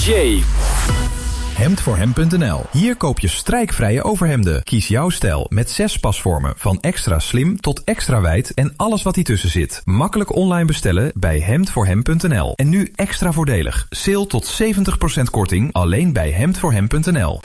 Jay. Hemdvoorhem.nl. Hier koop je strijkvrije overhemden. Kies jouw stijl met 6 pasvormen. Van extra slim tot extra wijd en alles wat hiertussen zit. Makkelijk online bestellen bij Hemdvoorhem.nl. En nu extra voordelig. Sale tot 70% korting alleen bij Hemdvoorhem.nl.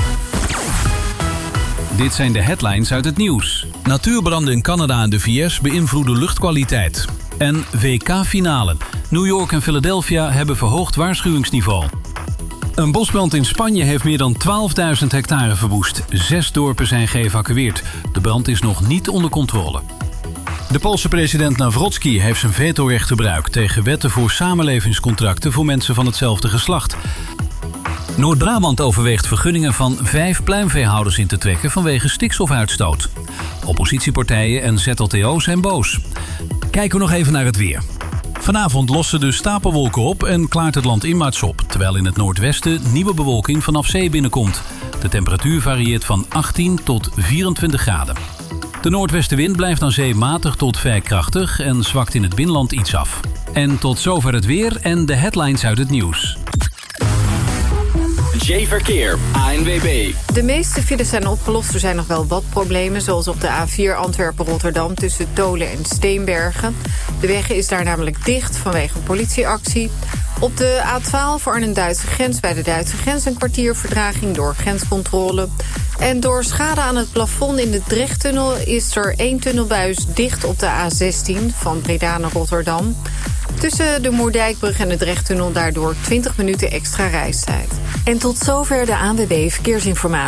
Dit zijn de headlines uit het nieuws. Natuurbranden in Canada en de VS beïnvloeden luchtkwaliteit. En WK-finale. New York en Philadelphia hebben verhoogd waarschuwingsniveau. Een bosbrand in Spanje heeft meer dan 12.000 hectare verwoest. 6 dorpen zijn geëvacueerd. De brand is nog niet onder controle. De Poolse president Nawrocki heeft zijn vetorecht gebruikt tegen wetten voor samenlevingscontracten voor mensen van hetzelfde geslacht. Noord-Brabant overweegt vergunningen van 5 pluimveehouders in te trekken vanwege stikstofuitstoot. Oppositiepartijen en ZLTO zijn boos. Kijken we nog even naar het weer. Vanavond lossen de stapelwolken op en klaart het land inwaarts op, terwijl in het noordwesten nieuwe bewolking vanaf zee binnenkomt. De temperatuur varieert van 18 tot 24 graden. De noordwestenwind blijft aan zee matig tot vrij krachtig en zwakt in het binnenland iets af. En tot zover het weer en de headlines uit het nieuws. J-Verkeer, ANWB. De meeste files zijn opgelost. Er zijn nog wel wat problemen, zoals op de A4 Antwerpen-Rotterdam tussen Tolen en Steenbergen. De weg is daar namelijk dicht vanwege een politieactie. Op de A12 voor Arnhem-Duitse grens bij de Duitse grens een kwartier vertraging door grenscontrole. En door schade aan het plafond in de Drechttunnel is er 1 tunnelbuis dicht op de A16 van Breda naar Rotterdam. Tussen de Moerdijkbrug en de Drechttunnel daardoor 20 minuten extra reistijd. En tot zover de ANWB Verkeersinformatie.